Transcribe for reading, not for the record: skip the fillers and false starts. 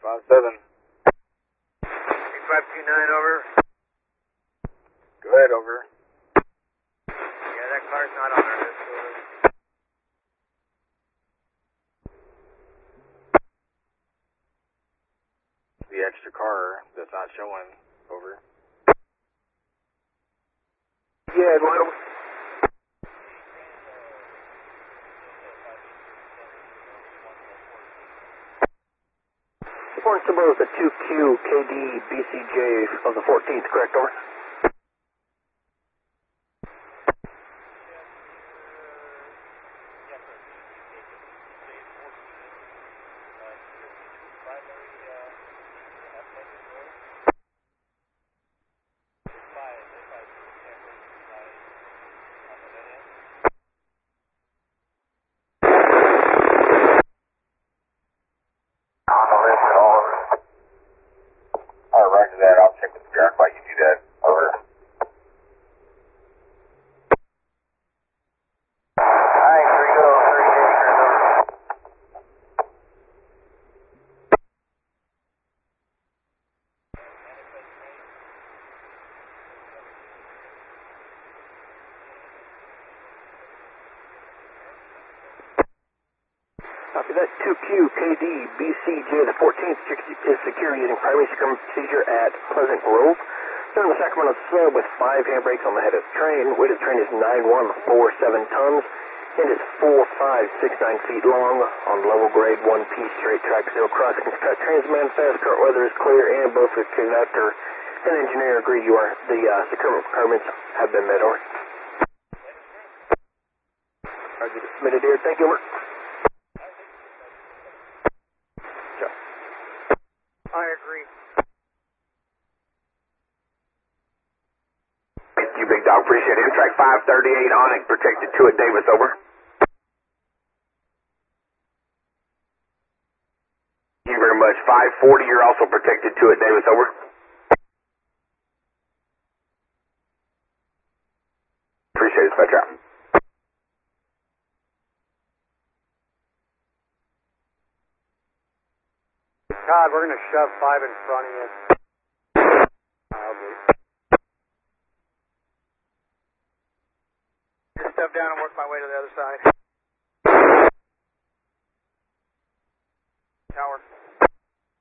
5-7. 3529 over. Go ahead, over. Yeah, that car's not on our list. The extra car that's not showing, over. Yeah, well. Report symbol is the 2Q KD BCJ of the 14th, correct, over? Roger that. I'll check with the truck while you do that. Over. Alright, 3-0, copy that. 2Q KD BCJ the 14th is security using primary securement procedure at Pleasant Grove. Turn the Sacramento sub with 5 handbrakes on the head of the train. Weight of the train is 9147 tons. It is 4569 feet long on level grade 1P straight track, 0 crossings cut. Train's manifest, current weather is clear, and both the conductor and engineer agree the securement requirements have been met. Over. Roger, submitted here. Thank you, over. I agree. Thank you, big dog. Appreciate it. Track 538 Onyx protected 2 at Davis, over. Thank you very much. 540, you're also protected 2 at Davis, over. Appreciate it, Spectre. Todd, we're going to shove 5 in front of you. Just step down and work my way to the other side.